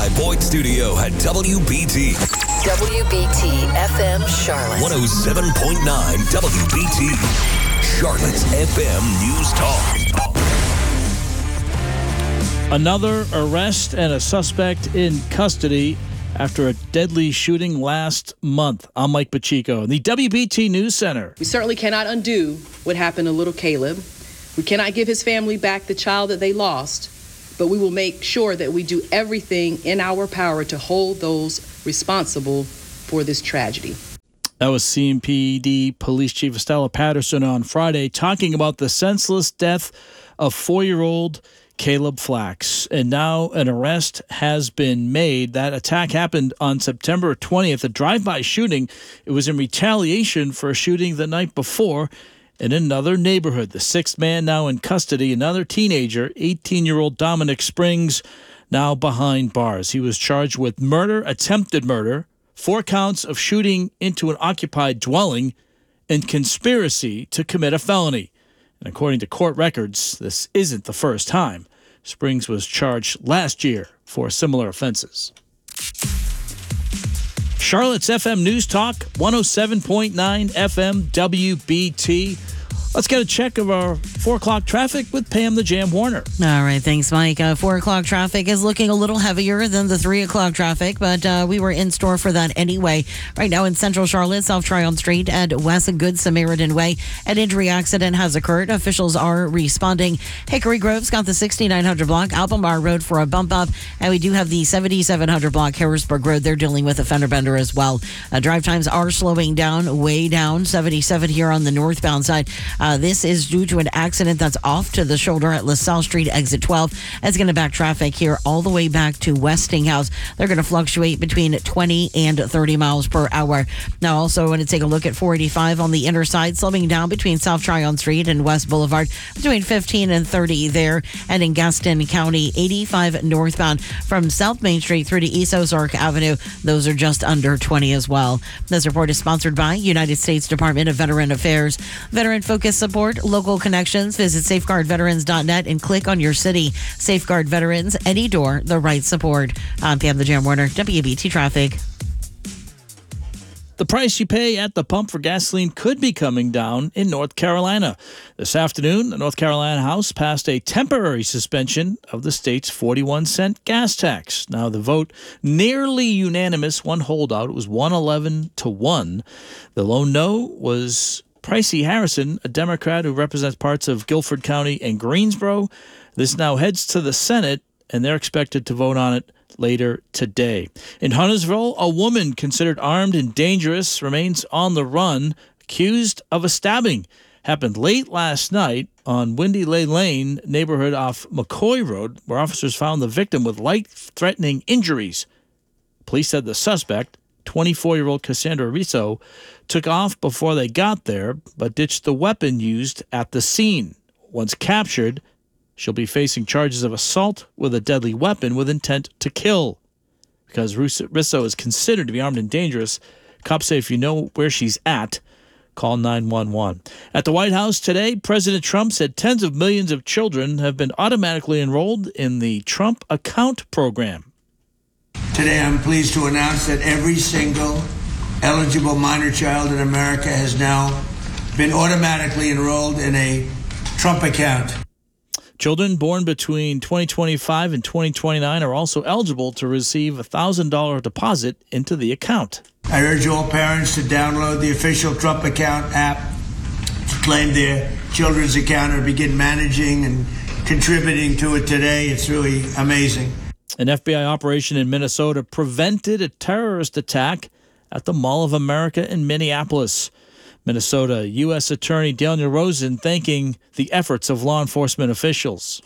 by Boyd Studio at WBT. WBT FM Charlotte. 107.9 WBT. Charlotte's FM News Talk. Another arrest and a suspect in custody after a deadly shooting last month. I'm Mike Pacheco in the WBT News Center. We certainly cannot undo what happened to little Caleb. We cannot give his family back the child that they lost, but we will make sure that we do everything in our power to hold those responsible for this tragedy. That was CMPD Police Chief Estella Patterson on Friday talking about the senseless death of 4-year-old Caleb Flax. And now an arrest has been made. That attack happened on September 20th, a drive-by shooting. It was in retaliation for a shooting the night before in another neighborhood. The sixth man now in custody, another teenager, 18-year-old Dominic Springs, now behind bars. He was charged with murder, attempted murder, 4 counts of shooting into an occupied dwelling, and conspiracy to commit a felony. And according to court records, this isn't the first time. Springs was charged last year for similar offenses. Charlotte's FM News Talk, 107.9 FM WBT. Let's get a check of our 4 o'clock traffic with Pam the Jam Warner. All right, thanks, Mike. 4 o'clock traffic is looking a little heavier than the 3 o'clock traffic, but we were in store for that anyway. Right now in Central Charlotte, South Tryon Street and West Good Samaritan Way, an injury accident has occurred. Officials are responding. Hickory Grove's got the 6900 block, Albemarle Road for a bump up, and we do have the 7700 block, Harrisburg Road. They're dealing with a fender bender as well. Drive times are slowing down, way down. 77 here on the northbound side. This is due to an accident that's off to the shoulder at LaSalle Street, exit 12. It's going to back traffic here all the way back to Westinghouse. They're going to fluctuate between 20 and 30 miles per hour. Now, also, I want to take a look at 485 on the inner side, slowing down between South Tryon Street and West Boulevard, between 15 and 30 there. And in Gaston County, 85 northbound from South Main Street through to East Ozark Avenue. Those are just under 20 as well. This report is sponsored by United States Department of Veteran Affairs. Veteran Focus Support, local connections. Visit safeguardveterans.net and click on your city. Safeguard Veterans, any door, the right support. I'm Pam the Jam Warner, WBT Traffic. The price you pay at the pump for gasoline could be coming down in North Carolina. This afternoon, the North Carolina House passed a temporary suspension of the state's 41-cent gas tax. Now, the vote nearly unanimous, one holdout. It was 111-1. The lone no was Pricey Harrison, a Democrat who represents parts of Guilford County and Greensboro. This now heads to the Senate, and they're expected to vote on it later today. In Huntersville, a woman considered armed and dangerous remains on the run, accused of a stabbing. Happened late last night on Windy Lane neighborhood off McCoy Road, where officers found the victim with life-threatening injuries. Police said the suspect, 24-year-old Cassandra Rizzo, took off before they got there, but ditched the weapon used at the scene. Once captured, she'll be facing charges of assault with a deadly weapon with intent to kill. Because Rizzo is considered to be armed and dangerous, cops say if you know where she's at, call 911. At the White House today, President Trump said tens of millions of children have been automatically enrolled in the Trump Account program. Today, I'm pleased to announce that every single eligible minor child in America has now been automatically enrolled in a Trump account. Children born between 2025 and 2029 are also eligible to receive a $1,000 deposit into the account. I urge all parents to download the official Trump Account app to claim their children's account or begin managing and contributing to it today. It's really amazing. An FBI operation in Minnesota prevented a terrorist attack at the Mall of America in Minneapolis. Minnesota U.S. Attorney Daniel Rosen thanking the efforts of law enforcement officials.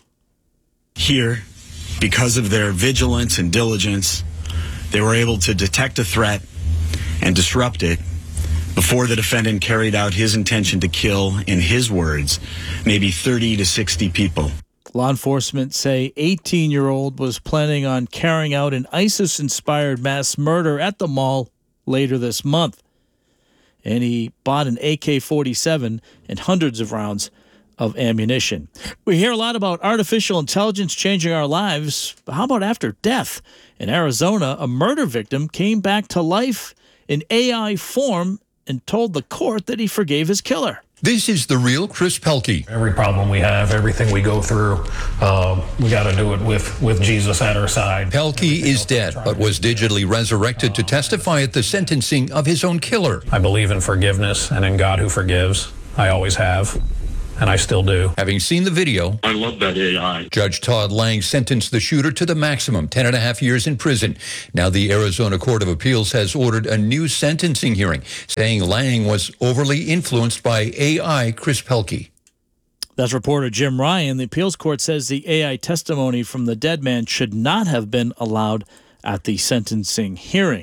Here, because of their vigilance and diligence, they were able to detect a threat and disrupt it before the defendant carried out his intention to kill, in his words, maybe 30 to 60 people. Law enforcement say 18-year-old was planning on carrying out an ISIS-inspired mass murder at the mall later this month. And he bought an AK-47 and hundreds of rounds of ammunition. We hear a lot about artificial intelligence changing our lives, but how about after death? In Arizona, a murder victim came back to life in AI form and told the court that he forgave his killer. This is the real Chris Pelkey. Every problem we have, everything we go through, we got to do it with Jesus at our side. Pelkey is dead, but was digitally resurrected to testify at the sentencing of his own killer. I believe in forgiveness and in God who forgives. I always have, and I still do. Having seen the video, I love that AI. Judge Todd Lang sentenced the shooter to the maximum, 10.5 years in prison. Now the Arizona Court of Appeals has ordered a new sentencing hearing, saying Lang was overly influenced by AI Chris Pelkey. That's reporter Jim Ryan. The appeals court says the AI testimony from the dead man should not have been allowed at the sentencing hearing.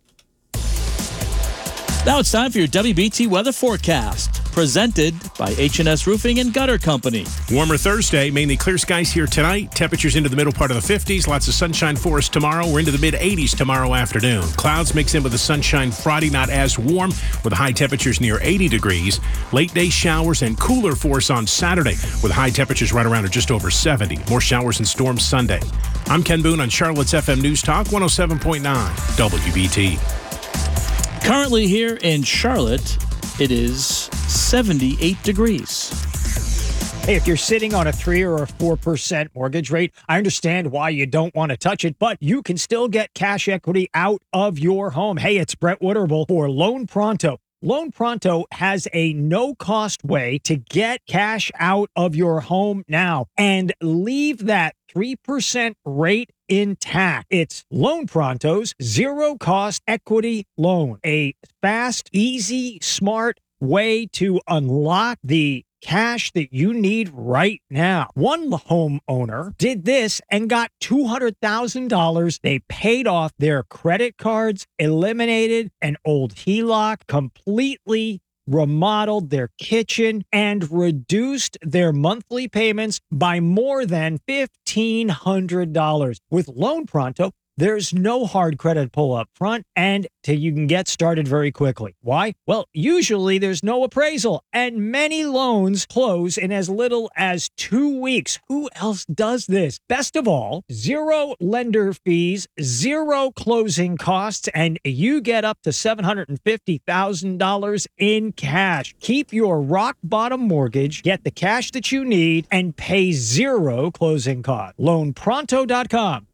Now it's time for your WBT weather forecast, presented by H&S Roofing and Gutter Company. Warmer Thursday, mainly clear skies here tonight. Temperatures into the middle part of the 50s. Lots of sunshine for us tomorrow. We're into the mid-80s tomorrow afternoon. Clouds mix in with the sunshine Friday, not as warm, with high temperatures near 80 degrees. Late day showers and cooler for us on Saturday, with high temperatures right around or just over 70. More showers and storms Sunday. I'm Ken Boone on Charlotte's FM News Talk 107.9 WBT. Currently here in Charlotte, it is 78 degrees. Hey, if you're sitting on a 3 or a 4% mortgage rate, I understand why you don't want to touch it, but you can still get cash equity out of your home. Hey, it's Brett Wooderable for Loan Pronto. Loan Pronto has a no-cost way to get cash out of your home now and leave that 3% rate intact. It's Loan Pronto's zero-cost equity loan, a fast, easy, smart way to unlock the cash that you need right now. One homeowner did this and got $200,000. They paid off their credit cards, eliminated an old HELOC, completely remodeled their kitchen, and reduced their monthly payments by more than $1,500. With Loan Pronto, there's no hard credit pull up front, and you can get started very quickly. Why? Well, usually there's no appraisal, and many loans close in as little as 2 weeks. Who else does this? Best of all, zero lender fees, zero closing costs, and you get up to $750,000 in cash. Keep your rock bottom mortgage, get the cash that you need, and pay zero closing costs. LoanPronto.com.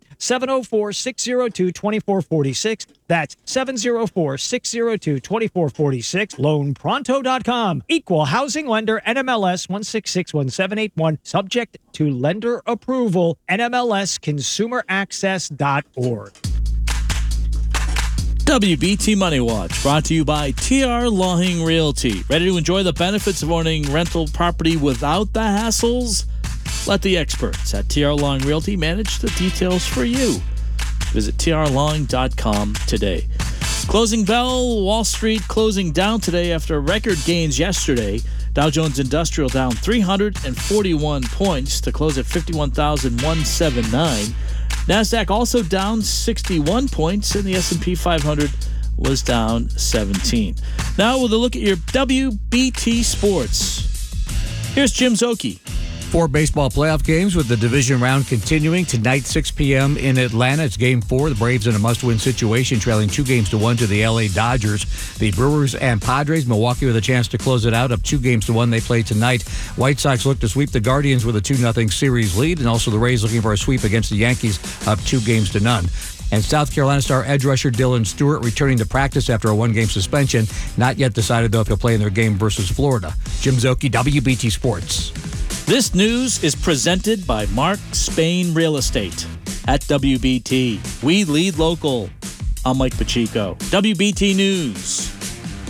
704-602-2446. That's 704-602-2446. LoanPronto.com. Equal housing lender, NMLS 1661781. Subject to lender approval. NMLSconsumeraccess.org. WBT Money Watch, brought to you by TR Lawing Realty. Ready to enjoy the benefits of owning rental property without the hassles? Let the experts at TR Lawing Realty manage the details for you. Visit trlawing.com today. Closing bell, Wall Street closing down today after record gains yesterday. Dow Jones Industrial down 341 points to close at 51,179. NASDAQ also down 61 points, and the S&P 500 was down 17. Now with a look at your WBT Sports. Here's Jim Szoke. 4 baseball playoff games with the division round continuing tonight, 6 p.m. in Atlanta. It's Game 4. The Braves in a must-win situation, trailing 2-1 to the L.A. Dodgers. The Brewers and Padres, Milwaukee with a chance to close it out, up 2-1. They play tonight. White Sox look to sweep the Guardians with a 2-0 series lead, and also the Rays looking for a sweep against the Yankees, up 2-0. And South Carolina star edge rusher Dylan Stewart returning to practice after a 1-game suspension. Not yet decided, though, if he'll play in their game versus Florida. Jim Szoke, WBT Sports. This news is presented by Mark Spain Real Estate at WBT. We lead local. I'm Mike Pacheco. WBT News.